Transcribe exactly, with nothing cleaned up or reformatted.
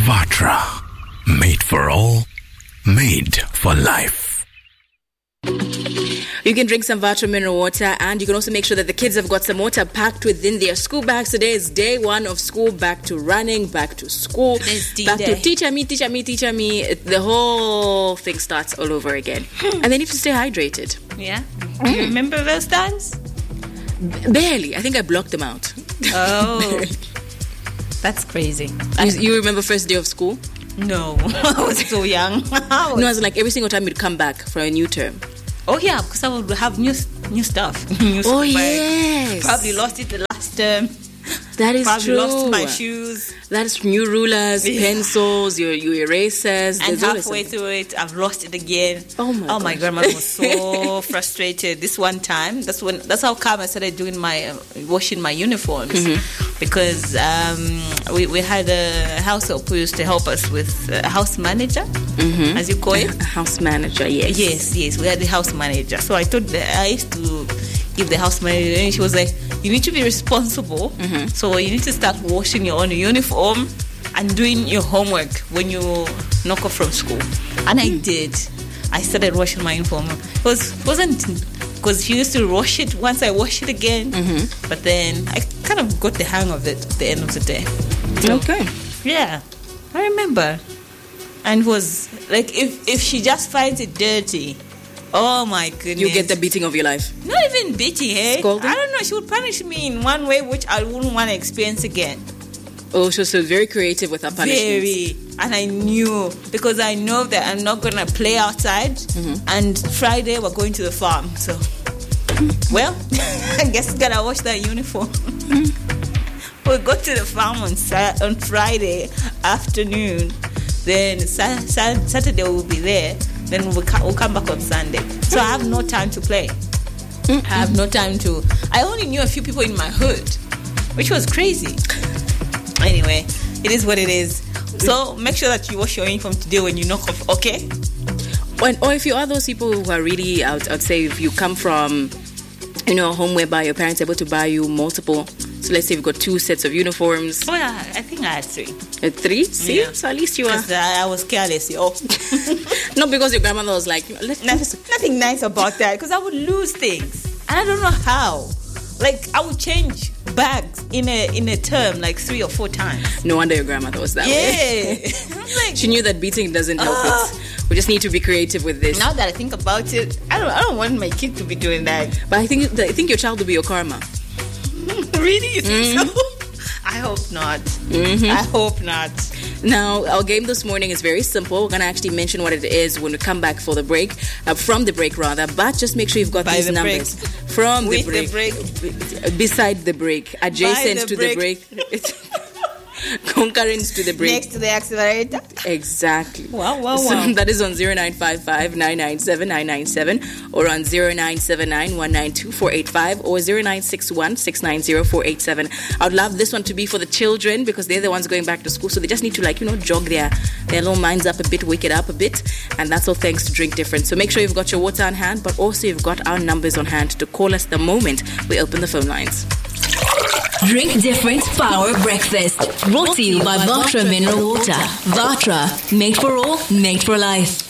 Vatra. Made for all, made for life. You can drink some Vatra mineral water, and you can also make sure that the kids have got some water packed within their school bags. Today is day one of school, back to running, back to school, back to teacher me, teacher me, teacher me. The whole thing starts all over again. And they need to stay hydrated. Yeah. Do you remember those times? B- barely. I think I blocked them out. Oh. That's crazy. You, you remember first day of school? No. I was so young. No, it was like every single time you'd come back for a new term. Oh yeah, because I would have new new stuff. new oh yes. Probably lost it the last term. That is Probably true. lost my shoes. That is new rulers, Yeah. pencils, your your erasers. And There's always halfway something. through it, I've lost it again. Oh my! Oh my gosh. grandmother was so frustrated. This one time, that's when that's how come I started doing my uh, washing my uniforms Mm-hmm. because um, we we had a house help who used to help us with a house manager, Mm-hmm. as you call it. A house manager, yes. Yes, yes, we had the house manager. So I thought that I used to give the house manager, and she was like, "You need to be responsible. Mm-hmm. So you need to start washing your own uniform and doing your homework when you knock off from school." And I did. I started washing my uniform. It was wasn't because she used to wash it once I wash it again. Mm-hmm. But then I kind of got the hang of it at the end of the day. So, Okay. yeah, I remember. And it was like if if she just finds it dirty, oh my goodness, You get the beating of your life. not even beating, hey? Scolding? I don't know. She would punish me in one way which I wouldn't want to experience again. Oh, she was so very creative with her punishments. Very. And I knew, because I know that I'm not going to play outside. Mm-hmm. And Friday, we're going to the farm. So, well, I guess I got to wash that uniform. We go to the farm on, Sa- on Friday afternoon. Then sa- sa- Saturday, we'll be there. Then we'll, ca- we'll come back on Sunday. So I have no time to play. I have no time to... I only knew a few people in my hood, which was crazy. Anyway, it is what it is. So make sure that you wash your uniform today when you knock off, okay? When, or if you are those people who are really, I would, I would say, if you come from, you know, a home whereby your parents are able to buy you multiple. So let's say you've got two sets of uniforms. Oh, yeah, I think I had three. Uh, three? See? Yeah. So at least you are. Because I, I was careless, yo. Not because your grandmother was like, let's No- nothing nice about that, because I would lose things. And I don't know how. Like, I would change bags in a in a term like three or four times. No wonder your grandmother was that way. Yeah. I'm like, She knew that beating doesn't help Ah. it. We just need to be creative with this. now that I think about it, I don't I don't want my kid to be doing that. But I think I think your child will be your karma. Really? You think so? I hope not. Mm-hmm. I hope not. Now, our game this morning is very simple. We're going to actually mention what it is when we come back for the break, uh, from the break rather, but just make sure you've got By these the numbers. break. From With the the break. break. Beside the break. Adjacent the to break. the break. Concurrent to the break. Next to the accelerator. Exactly. Wow, wow, So wow. that is on zero nine five five nine nine seven nine nine seven or on zero nine seven nine one nine two four eight five or zero nine six one six nine zero four eight seven. I would love this one to be for the children because they're the ones going back to school. So they just need to, like, you know, jog their, their little minds up a bit, wake it up a bit. And that's all thanks to Drink Different. So make sure you've got your water on hand, but also you've got our numbers on hand to call us the moment we open the phone lines. Drink Different Power Breakfast. Brought to you by Vatra Mineral Water. Vatra, made for all, made for life.